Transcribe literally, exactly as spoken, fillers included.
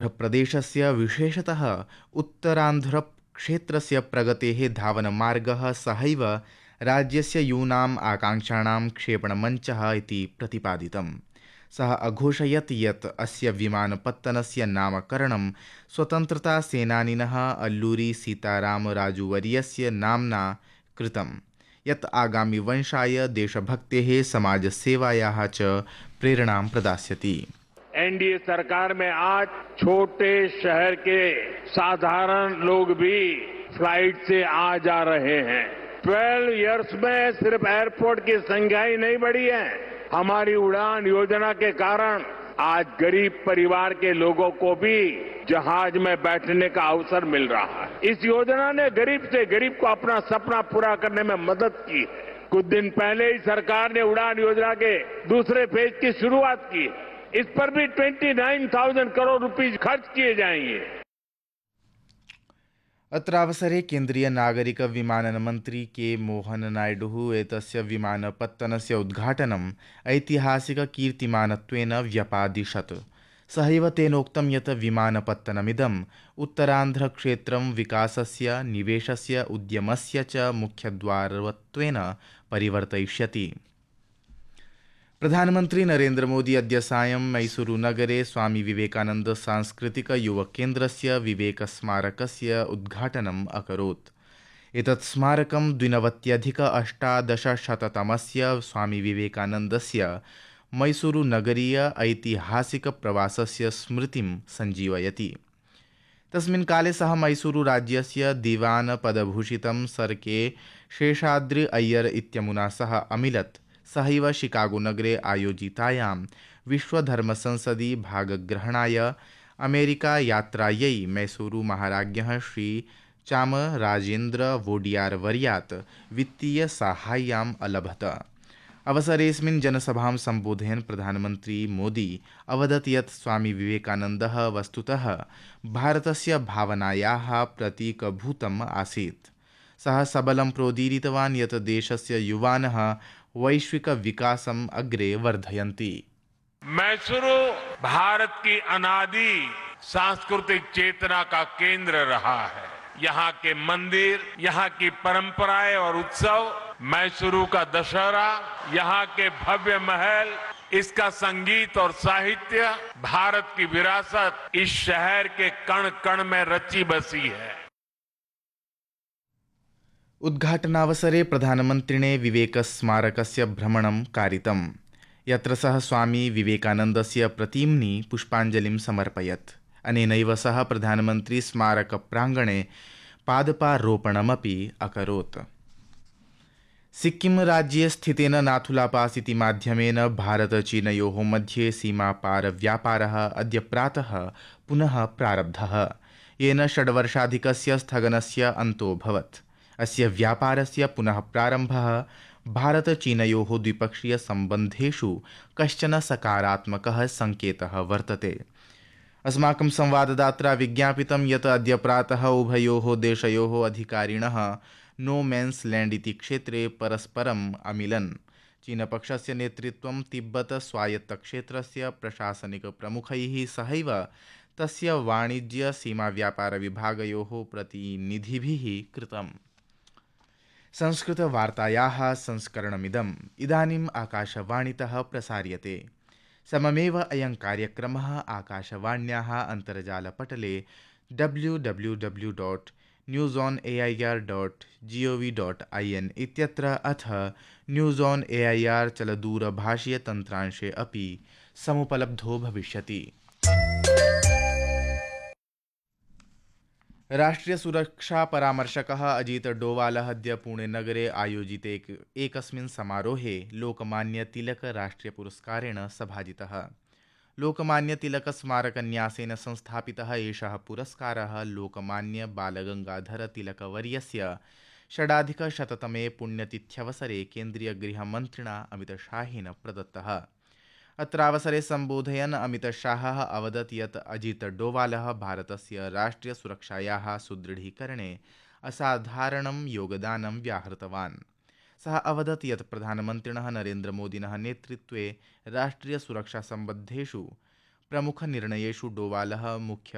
आन्ध्रप्रदेशस्य विशेषतः उत्तरान्ध्रक्षेत्रस्य प्रगतेः धावनमार्गः सहैव राज्यस्य यूनाम् आकाङ्क्षाणां क्षेपणमञ्चः इति प्रतिपादितम्। सः अघोषयत् यत् अस्य विमानपत्तनस्य नामकरणं स्वतन्त्रतासेनानिनः अल्लूरी सीतारामराजुवर्यस्य नाम्ना कृतम्, यत् आगामिवंशाय देशभक्तेः समाजसेवायाः च प्रेरणां प्रदास्यति। एनडीए सरकार में आज छोटे शहर के साधारण लोग भी फ्लाइट से आ जा रहे हैं। बारह इयर्स में सिर्फ एयरपोर्ट की संख्या ही नहीं बढ़ी है, हमारी उड़ान योजना के कारण आज गरीब परिवार के लोगों को भी जहाज में बैठने का अवसर मिल रहा है। इस योजना ने गरीब से गरीब को अपना सपना पूरा करने में मदद की है। कुछ दिन पहले ही सरकार ने उड़ान योजना के दूसरे फेज की शुरुआत की। इस पर भी उनतीस हज़ार करोड़ रुपए खर्च किए जाएंगे। अत्रावसरे केन्द्रीय नागरिक विमानन मंत्री के मोहन नायडुः एतस्य विमानपत्तनस्य उद्घाटनम् ऐतिहासिककीर्तिमानत्वेन व्यपादिशत्। सहैव तेनोक्तं यत् विमानपत्तनमिदम् उत्तरान्ध्रक्षेत्रं विकासस्य, निवेशस्य, उद्यमस्य च मुख्यद्वारत्वेन परिवर्तयिष्यति। प्रधानमन्त्री नरेन्द्र मोदी अद्य सायं मैसूरुनगरे स्वामी विवेकानन्द सांस्कृतिक युवकेन्द्रस्य विवेकस्मारकस्य उद्घाटनम् अकरोत्। एतत् स्मारकं द्विनवत्यधिक अष्टादशशततमस्य स्वामी विवेकानन्दस्य मैसूरुनगरीय ऐतिहासिकप्रवासस्य स्मृतिं सञ्जीवयति। तस्मिन् काले सः मैसूरुराज्यस्य दिवान पदभूषितं सर के शेषाद्रि अय्यर इत्यमुना सह अमिलत्। सहैव शिकागोनगरे आयोजितायां विश्वधर्मसंसदि भागग्रहणाय अमेरिकायात्रायै मैसूरुमहाराज्ञः श्री चामराजेन्द्र वोडियार वर्यात् वित्तीयसाहाय्यम् अलभत। अवसरेऽस्मिन् जनसभां सम्बोधयन् प्रधानमन्त्री मोदी अवदत् यत् स्वामी विवेकानन्दः वस्तुतः भारतस्य भावनायाः प्रतीकभूतम् आसीत्। सः सबलं प्रोदीरितवान् यत् देशस्य युवानः वैश्विक विकासम् अग्रे वर्धयन्ति। मैसूरू भारत की अनादि सांस्कृतिक चेतना का केंद्र रहा है। यहाँ के मंदिर, यहाँ की परंपराएं और उत्सव, मैसूरू का दशहरा, यहाँ के भव्य महल, इसका संगीत और साहित्य, भारत की विरासत इस शहर के कण कण में रची बसी है। उद्घाटनावसरे प्रधानमन्त्रिणे विवेकस्मारकस्य भ्रमणं कारितम्, यत्र सः स्वामी विवेकानन्दस्य प्रतिम्नि पुष्पाञ्जलिं समर्पयत्। अनेनैव सह प्रधानमन्त्री स्मारकप्राङ्गणे पादपारोपणमपि अकरोत्। सिक्किम राज्ये स्थितेन नाथुला पास इति माध्यमेन भारत-चीनयोः मध्ये सीमापार व्यापारः अद्य प्रातः पुनः प्रारब्धः, येन षड्वर्षाधिकस्य स्थगनस्य अन्तोऽभवत्। अस्य व्यापारस्य पुनः प्रारम्भः भारत-चीनयोः द्विपक्षीयसम्बन्धेषु कश्चन सकारात्मकः सङ्केतः वर्तते। अस्माकं संवाददात्रा विज्ञापितं यत् अद्य प्रातः उभयोः देशयोः अधिकारिणः नो मेन्स लैंड इति क्षेत्रे परस्परम् अमिलन्। चीनपक्षस्य नेतृत्वं तिब्बत स्वायत्तक्षेत्रस्य प्रशासनिकप्रमुखैः सहैव तस्य वाणिज्य सीमाव्यापारविभागयोः प्रतिनिधिभिः कृतम्। संस्कृतवार्तायाः संस्करणमिदम् इदानीम् आकाशवाणीतः प्रसार्यते। सममेव अयं कार्यक्रमः आकाशवाण्याः अन्तर्जालपटले W W W dot news on A I R dot G O V dot I N इत्यत्र अथ news on A I R चलदूरभाषीयतन्त्रांशे अपि समुपलब्धो भविष्यति। राष्ट्रीय सुरक्षा परामर्शकः अजीत डोवालः अद्य पुणेनगरे आयोजिते एकस्मिन् समारोहे लोकमान्य तिलक राष्ट्रीय पुरस्कारेण सभाजितः। लोकमान्य तिलक स्मारकन्यासेन संस्थापितः एषः पुरस्कारः लोकमान्य बालगंगाधर तिलकवर्यस्य षडाधिकशततमे पुण्यतिथ्यवसरे केन्द्रीयगृहमन्त्रिणा अमितशाहेन प्रदत्तः। अत्रावसरे सम्बोधयन् अमितशाहः अवदत् यत् अजीत डोवालः भारतस्य राष्ट्रियसुरक्षायाः सुदृढीकरणे असाधारणं योगदानं व्याहृतवान्। सः अवदत् यत् प्रधानमन्त्रिणः नरेन्द्रमोदिनः नेतृत्वे राष्ट्रियसुरक्षासम्बद्धेषु प्रमुखनिर्णयेषु डोवालः मुख्य